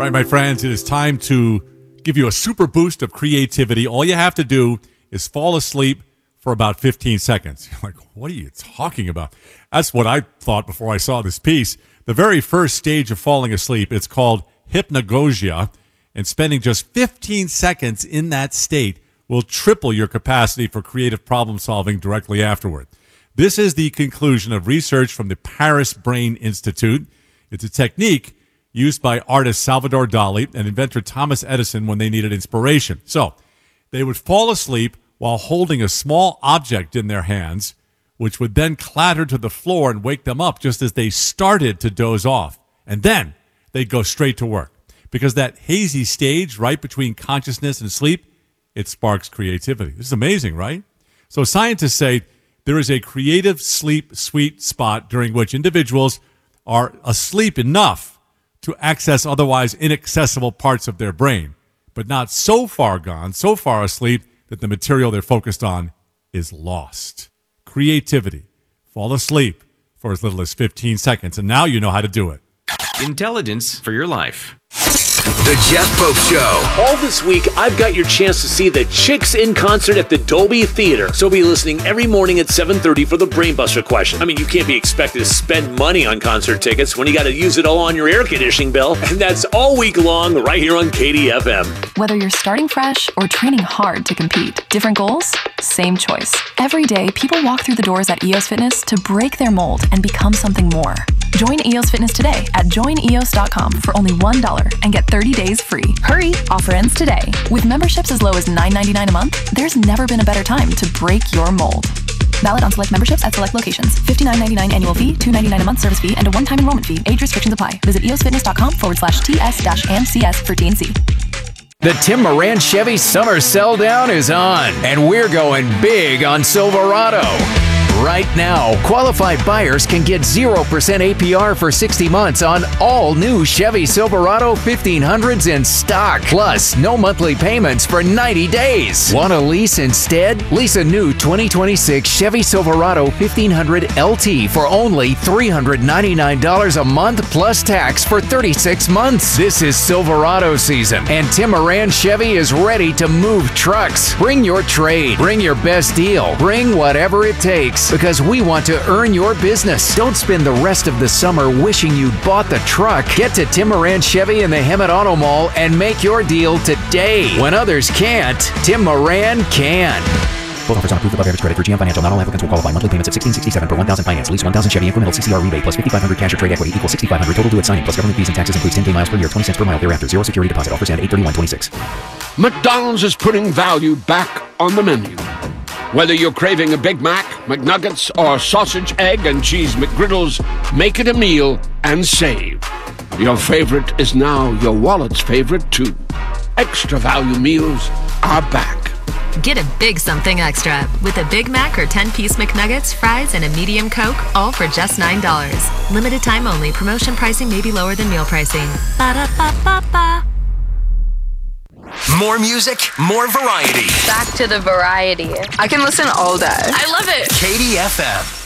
All right, my friends, it is time to give you a super boost of creativity. All you have to do is fall asleep for about 15 seconds. You're like, what are you talking about? That's what I thought before I saw this piece. The very first stage of falling asleep, it's called hypnagogia, and spending just 15 seconds in that state will triple your capacity for creative problem solving directly afterward. This is the conclusion of research from the Paris Brain Institute. It's a technique used by artist Salvador Dali and inventor Thomas Edison when they needed inspiration. So they would fall asleep while holding a small object in their hands, which would then clatter to the floor and wake them up just as they started to doze off. And then they'd go straight to work. Because that hazy stage right between consciousness and sleep, it sparks creativity. This is amazing, right? So scientists say there is a creative sleep sweet spot during which individuals are asleep enough to access otherwise inaccessible parts of their brain, but not so far gone, so far asleep that the material they're focused on is lost. Creativity. Fall asleep for as little as 15 seconds, and now you know how to do it. Intelligence for your life. The Jeff Pope Show. All this week, I've got your chance to see the Chicks in concert at the Dolby Theater. So be listening every morning at 7:30 for the Brainbuster question. I mean, you can't be expected to spend money on concert tickets when you got to use it all on your air conditioning bill. And that's all week long right here on KDFM. Whether you're starting fresh or training hard to compete, different goals, same choice. Every day, people walk through the doors at EOS Fitness to break their mold and become something more. Join EOS Fitness today at joineos.com for only $1 and get 30 days free. Hurry, offer ends today. With memberships as low as $9.99 a month, there's never been a better time to break your mold. Valid on select memberships at select locations. $59.99 annual fee, $2.99 a month service fee, and a one-time enrollment fee. Age restrictions apply. Visit eosfitness.com/TS-MCS for T&C. The Tim Moran Chevy Summer Sell Down is on, and we're going big on Silverado. Right now, qualified buyers can get 0% APR for 60 months on all new Chevy Silverado 1500s in stock. Plus, no monthly payments for 90 days. Want to lease instead? Lease a new 2026 Chevy Silverado 1500 LT for only $399 a month plus tax for 36 months. This is Silverado season, and Tim Moran Chevy is ready to move trucks. Bring your trade. Bring your best deal. Bring whatever it takes, because we want to earn your business. Don't spend the rest of the summer wishing you'd bought the truck. Get to Tim Moran Chevy in the Hemet Auto Mall and make your deal today. When others can't, Tim Moran can. Both offers on approved above average credit for GM Financial. Not all applicants will qualify. Monthly payments of $1,667 per $1,000 finance. Lease $1,000 Chevy incremental CCR rebate plus $5,500 cash or trade equity equals $6,500 total due at signing plus government fees and taxes includes 10K miles per year, 20 cents per mile thereafter. Zero security deposit. Offers end 8/31/26. McDonald's is putting value back on the menu. Whether you're craving a Big Mac, McNuggets, or sausage, egg, and cheese McGriddles, make it a meal and save. Your favorite is now your wallet's favorite, too. Extra value meals are back. Get a big something extra with a Big Mac or 10-piece McNuggets, fries, and a medium Coke, all for just $9. Limited time only. Promotion pricing may be lower than meal pricing. Ba-da-ba-ba-ba. More music, more variety. Back to the variety. I can listen all day. I love it. KDFM.